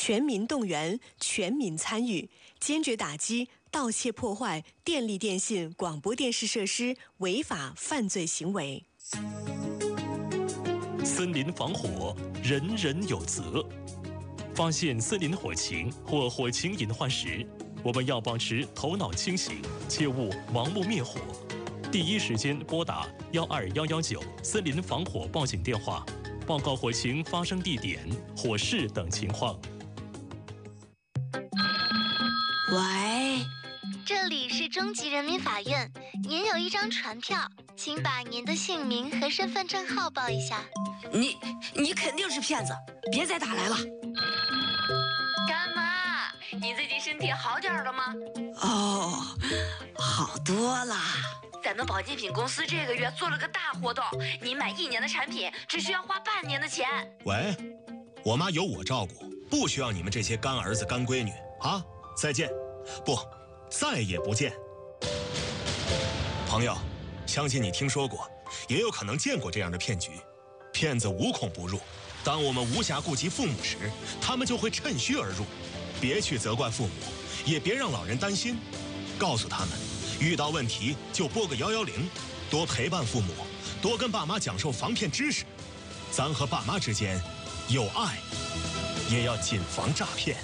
全民动员、全民参与，坚决打击盗窃破坏电力电信、广播电视设施违法犯罪行为。 森林防火，人人有责。发现森林火情或火情隐患时，我们要保持头脑清醒，切勿盲目灭火。第一时间拨打12119森林防火报警电话，报告火情发生地点、火势等情况。 喂， 这里是中级人民法院，您有一张传票，请把您的姓名和身份证号报一下。 你肯定是骗子，别再打来了。 干妈，你最近身体好点了吗？ 哦，好多了。 咱们保健品公司这个月做了个大活动，你买1年的产品只需要花半年的钱。 喂，我妈有我照顾，不需要你们这些干儿子干闺女啊！再见，不，再也不见。朋友，相信你听说过，也有可能见过这样的骗局。骗子无孔不入，当我们无暇顾及父母时，他们就会趁虚而入。别去责怪父母，也别让老人担心，告诉他们，遇到问题就拨个110，多陪伴父母，多跟爸妈讲授防骗知识。咱和爸妈之间有爱，也要谨防诈骗。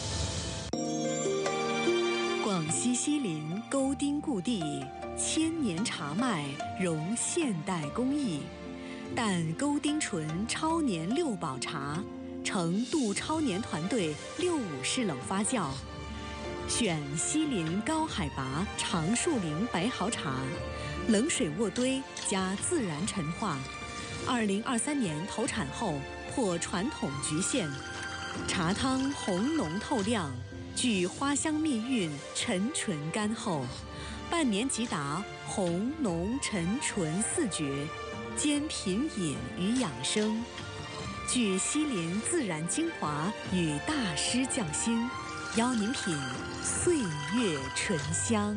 广西西林沟丁故地，千年茶麦融现代工艺，但沟丁醇超年6保茶，成杜超年团队65式冷发酵，选西林高海拔长树林白毫茶，冷水渥堆加自然陈化。2023年投产后破传统局限，茶汤红浓透亮，具花香蜜韵，沉醇甘厚，半年即达红浓沉醇4绝，兼品饮与养生，具西林自然精华与大师匠心，邀您品岁月醇香。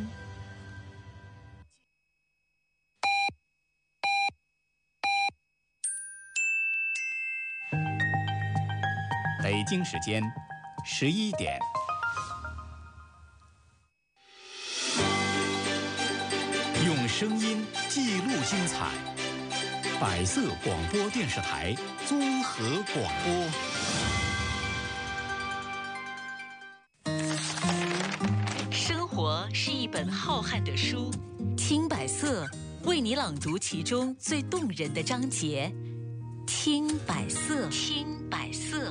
北京时间11点。用声音记录精彩，百色广播电视台综合广播。 生活是一本浩瀚的书，听百色为你朗读其中最动人的章节。听百色，听百色。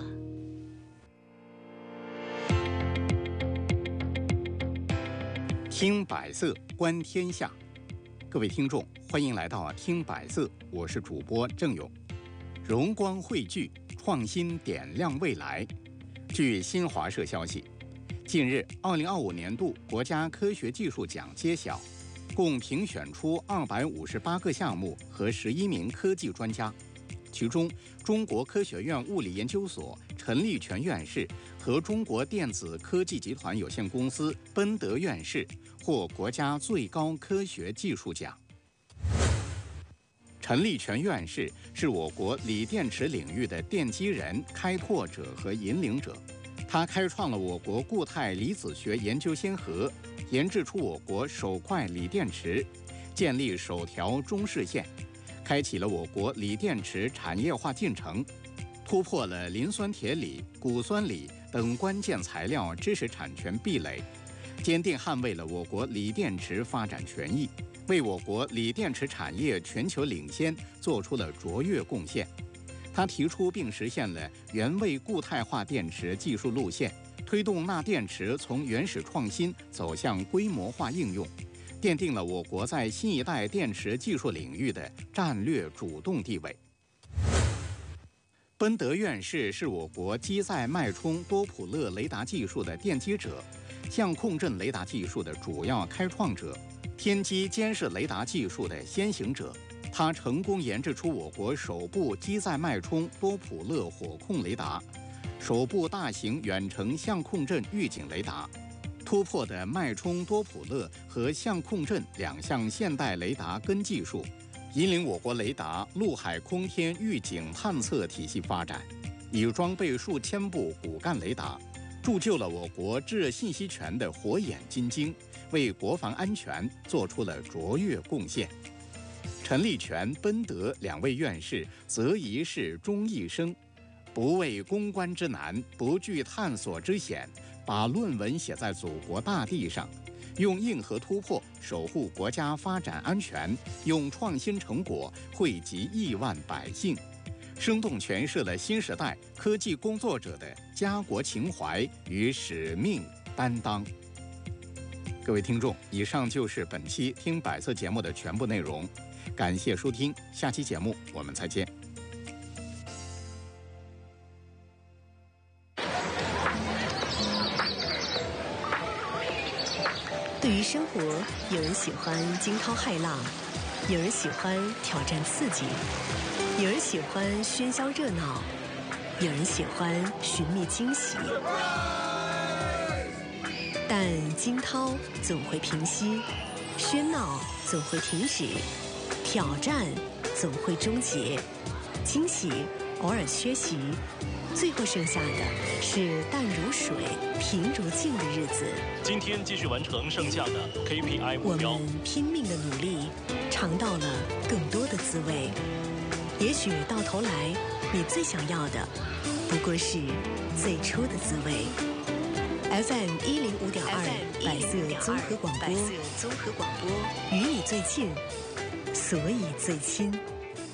听百色，观天下。各位听众，欢迎来到听百色，我是主播郑勇。荣光汇聚，创新点亮未来。据新华社消息，近日2025年度国家科学技术奖揭晓，共评选出258个项目和11名科技专家，其中中国科学院物理研究所陈立全院士和中国电子科技集团有限公司奔德院士获国家最高科学技术奖。陈立全院士是我国锂电池领域的奠基人、开拓者和引领者，他开创了我国固态离子学研究先河，研制出我国首块锂电池，建立首条中视线，开启了我国锂电池产业化进程，突破了磷酸铁锂、钴酸锂等关键材料知识产权壁垒，坚定捍卫了我国锂电池发展权益，为我国锂电池产业全球领先做出了卓越贡献。他提出并实现了原位固态化电池技术路线，推动钠电池从原始创新走向规模化应用，奠定了我国在新一代电池技术领域的战略主动地位。奔德院士是我国机载脉冲多普勒雷达技术的奠基者，相控阵雷达技术的主要开创者，天基监视雷达技术的先行者。他成功研制出我国首部机载脉冲多普勒火控雷达，首部大型远程相控阵预警雷达，突破的脉冲多普勒和相控阵2项现代雷达根技术，引领我国雷达陆海空天预警探测体系发展， 已装备数千部骨干雷达，铸就了我国制信息权的火眼金睛，为国防安全做出了卓越贡献。陈立全、奔德两位院士择一事终一生，不畏攻关之难，不惧探索之险，把论文写在祖国大地上，用硬核突破守护国家发展安全，用创新成果惠及亿万百姓，生动诠释了新时代科技工作者的家国情怀与使命担当。各位听众，以上就是本期听百色节目的全部内容，感谢收听，下期节目我们再见。 对于生活，有人喜欢惊涛骇浪，有人喜欢挑战刺激，有人喜欢喧嚣热闹，有人喜欢寻觅惊喜。但惊涛总会平息，喧闹总会停止，挑战总会终结，惊喜偶尔缺席，最后剩下的是淡如水、平如镜的日子。 今天继续完成剩下的 KPI 目标。 我们拼命的努力，尝到了更多的滋味。也许到头来，你最想要的，不过是最初的滋味。FM 105.2百色综合广播，与你最近，所以最亲。